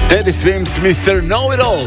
Teddy Swims, Mr. Know-It-All.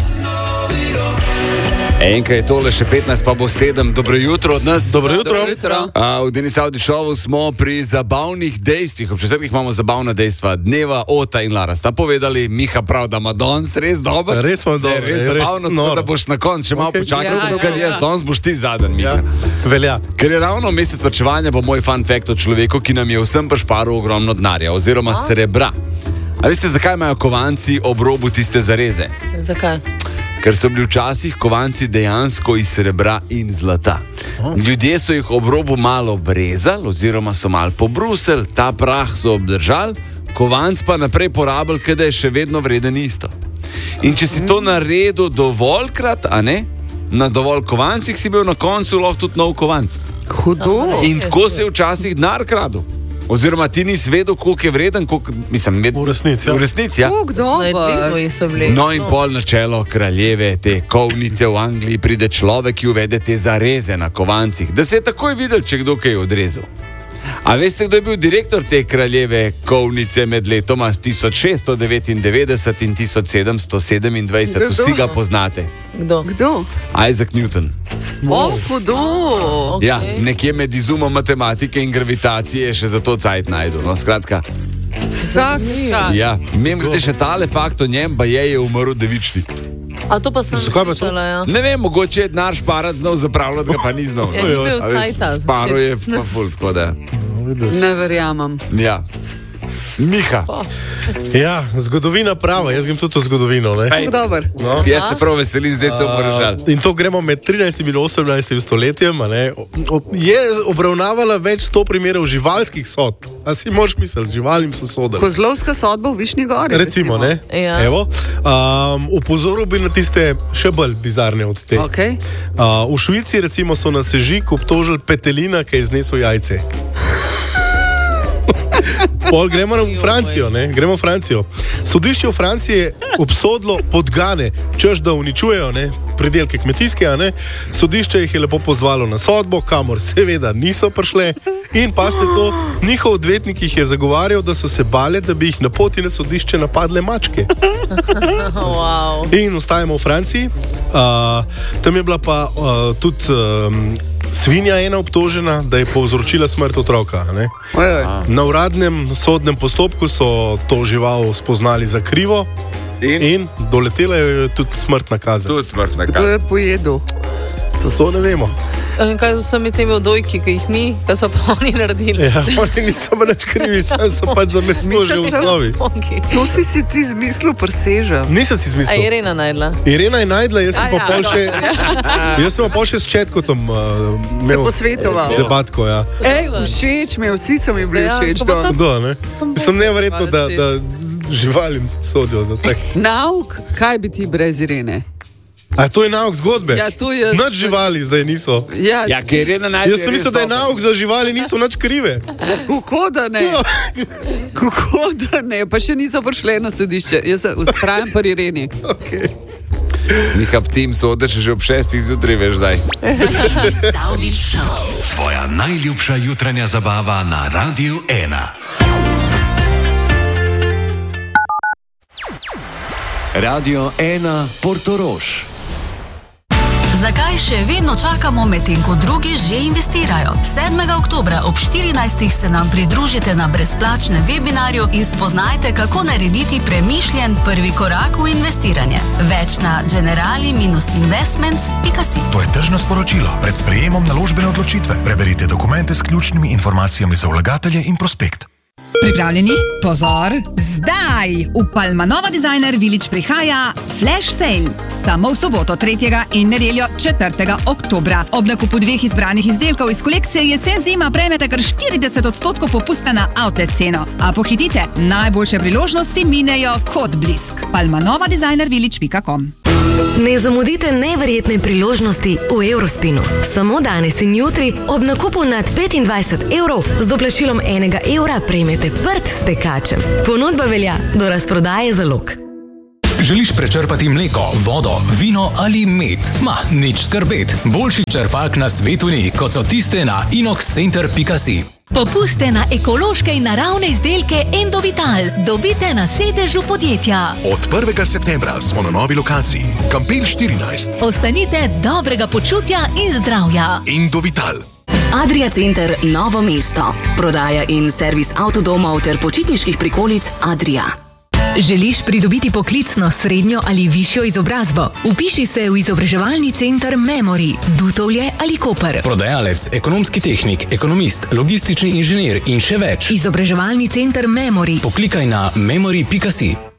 Enka je tole, še 15, pa bo 7. Dobro jutro od nas. Dobro jutro. V Denis Audi šovu smo pri zabavnih dejstvih. Ob četrtkih imamo zabavna dejstva. Dneva Ota in Lara sta povedali, Miha prav, da ima danes res dober. Res smo dobro. Res zabavno, da boš na koncu še malo počakal, ker jaz danes boš ti zadnji, Miha. Velja. Ker je ravno mesec varčevanja, bo moj fun fact o človeku, ki nam je vsem prišparil ogromno denarja oziroma srebra. A veste, zakaj imajo kovanci ob robu tiste zareze? Zakaj? Ker so bili včasih kovanci dejansko iz srebra in zlata. Ljudje so jih ob robu malo brezali oziroma so malo pobrusili, ta prah so obdržali, kovanc pa naprej porabili, ker je še vedno vreden isto. In če si to naredil dovoljkrat, a ne, na dovolj kovancih si bil na koncu lahko tudi nov kovanc. Hudo. In tako se je včasih denar kradel. Oziroma ti nisi vedel, koliko je vreden, v resnici. V resnici, ja. No in pol načelo kraljeve te kovnice v Angliji pride človek, ki uvede te zareze na kovancih, da se je takoj videl, če kdo kaj odrezal. A veste, kdo je bil direktor te kraljeve kovnice med letoma 1699 in 1727? Vsi ga poznate. Kdo? Isaac Newton. Hudo. Okay. Ja, nekje med izumom matematike in gravitacije je še za to cajt najdu. No, skratka. Ja, mimogrede še tale fakt o njem, pa je umrl devičnik. A to pa sem slišala, ja. Ne vem, mogoče je denar šparat znal, zapravljati ga pa ni znal. Ja, ni bil cajta. Šparo je pa ful, tako da. Ne verjamem. Ja. Miha. Ja, zgodovina prava, jaz grem tudi v zgodovino, ne? Dobar. No. Jaz se prav veselim, zdaj se obržal. In to gremo med 13. in 18. stoletjem, ne? Je obravnavala več 100 primerov živalskih sodb. A si moraš misliti, živalim so sodili. Kozlovska sodba v Višnji Gori. Recimo, ne? Ja. Evo. Upozoril bi na tiste še bolj bizarne od te. Okay. V Švici recimo so na sežig obtožili petelina, ki je iznesel jajce. Pol gremo v Francijo, ne? Gremo v Francijo. Sodišče v Franciji je obsodilo podgane, češ da uničujejo, ne, pridelke kmetijske, a ne. Sodišče jih je lepo pozvalo na sodbo, kamor seveda niso prišle. In paste to, njihov odvetnik jih je zagovarjal, da so se bale, da bi jih na poti na sodišče napadle mačke. Wow. In ostajamo v Franciji. Tam je bila pa tudi svinja ena obtožena, da je povzročila smrt otroka. Ne? Na uradnem sodnem postopku so to žival spoznali za krivo in doletela je tudi smrtna kazen. Tudi smrtna kazen. To je pojedel. To ne vemo. In kaj so sami temi odojki, ki jih mi, kaj so pa oni naredili? Ja, oni niso pa nič krivi, sami so pač za meso že v osnovi. To si ti zmislil presežem. Nisem si zmislil. A je Irena najdla? Irena je najdla, jaz sem pa pol še... Jaz sem pa pol še s Četkotom se posvetoval. Debatko, ja. Všeč mi je, vsi so mi bili všeč. Kdo, ne? Mislim, neverjetno, da živalim sodijo za tek. Nauk, kaj bi ti brez Irene? A to je nauk zgodbe? Ja, to je... Nič živali zdaj niso. Ja, ker Irena najde... Jaz sem mislil, da je nauk, da živali niso nič krive. Kako da ne? Kako da ne? Pa še niso prišle na sodišče. Jaz se ustrajam pri Ireni. Okay. Miha, tim sodeš že ob 6. zjutraj, veš daj. Tvoja najljubša jutranja zabava na Radiu 1. Radio 1 Portorož. Zakaj še vedno čakamo, medtem ko drugi že investirajo? 7. oktobra ob 14. se nam pridružite na brezplačnem webinarju in spoznajte, kako narediti premišljen prvi korak v investiranje. Več na generali-investments.si. To je tržno sporočilo. Pred sprejemom naložbene odločitve preberite dokumente s ključnimi informacijami za vlagatelje in prospekt. Pripravljeni? Pozor! Zdaj v Palmanova Designer Village prihaja Flash Sale. Samo v soboto 3. in nedeljo 4. oktobra. Ob nakupu 2 izbranih izdelkov iz kolekcije jesen-zima prejmete kar 40% popusta na outlet ceno. A pohitite, najboljše priložnosti minejo kot blisk. palmanovadesignervillage.com. Ne zamudite neverjetne priložnosti v Eurospinu. Samo danes in jutri ob nakupu nad 25 evrov z doplačilom 1 evra prejmete prt s tekačem. Ponudba velja do razprodaje zalog. Želiš prečrpati mleko, vodo, vino ali med? Nič skrbet. Boljših črpalk na svetu ni, kot so tiste na inoxcenter.si. Popuste na ekološke in naravne izdelke Endovital dobite na sedežu podjetja. Od 1. septembra smo na novi lokaciji. Kampelj 14. Ostanite dobrega počutja in zdravja. Endovital. Adria Center Novo mesto. Prodaja in servis avtodomov ter počitniških prikolic Adria. Želiš pridobiti poklicno, srednjo ali višjo izobrazbo? Upiši se v izobraževalni center Memory, Dutovlje ali Koper. Prodajalec, ekonomski tehnik, ekonomist, logistični inženir in še več. Izobraževalni center Memory. Poklikaj na memory.si.